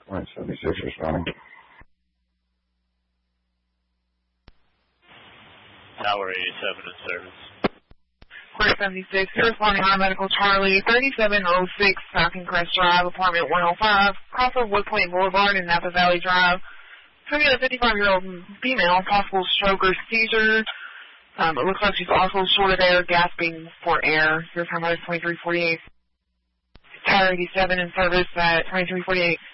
Point 76 responding. Tower 87 in service. Point 76, you're responding on Medical Charlie, 3706 Falcon Crest Drive, apartment 105, off of Wood Point Boulevard in Napa Valley Drive. So we got a 55-year-old female, possible stroke or seizure. It looks like she's also short of air, gasping for air. Your time is 2348. Tower 87 in service at 2348.